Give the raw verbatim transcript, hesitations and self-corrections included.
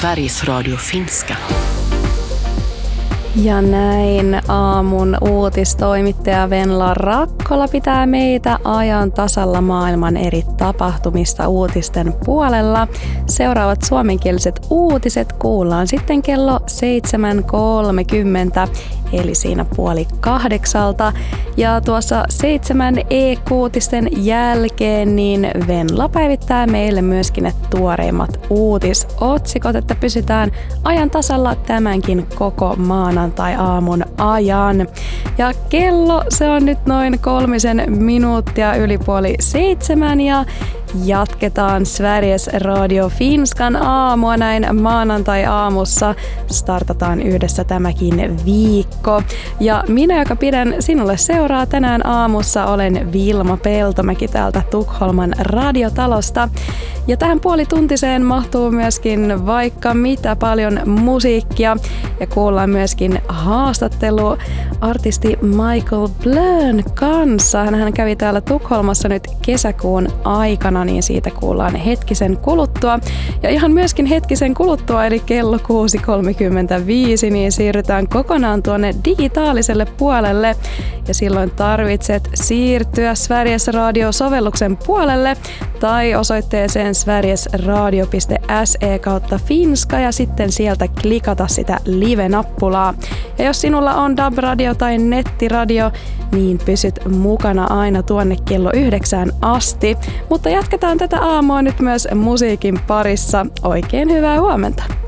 Sveriges Radio Finska. Ja näin aamun uutistoimittaja Venla Rakkola pitää meitä ajan tasalla maailman eri tapahtumista uutisten puolella. Seuraavat suomenkieliset uutiset kuullaan sitten kello seitsemän kolmekymmentä, eli siinä puoli kahdeksalta. Ja tuossa seitsemän e-uutisten jälkeen niin Venla päivittää meille myöskin ne tuoreimmat uutisotsikot, että pysytään ajan tasalla tämänkin koko maanantai-aamun ajan. Ja kello se on nyt noin kolmisen minuuttia yli puoli seitsemän ja jatketaan Sveriges Radio Finskan aamua näin maanantai-aamussa. Startataan yhdessä tämäkin viikko. Ja minä, joka pidän sinulle seuraa tänään aamussa, olen Vilma Peltomäki täältä Tukholman radiotalosta. Ja tähän puolituntiseen mahtuu myöskin vaikka mitä paljon musiikkia. Ja kuullaan myöskin haastattelu artisti Michael Blön kanssa. Hän kävi täällä Tukholmassa nyt kesäkuun aikana, niin siitä kuullaan hetkisen kuluttua. Ja ihan myöskin hetkisen kuluttua, eli kello kuusi kolmekymmentäviisi, niin siirrytään kokonaan tuonne digitaaliselle puolelle. Ja silloin tarvitset siirtyä Sveriges Radio-sovelluksen puolelle tai osoitteeseen sverigesradio piste se kautta finska ja sitten sieltä klikata sitä live-nappulaa. Ja jos sinulla on D A B-radio tai nettiradio, niin pysyt mukana aina tuonne kello yhdeksään asti. Mutta jatketaan tätä aamua nyt myös musiikin parissa. Oikein hyvää huomenta!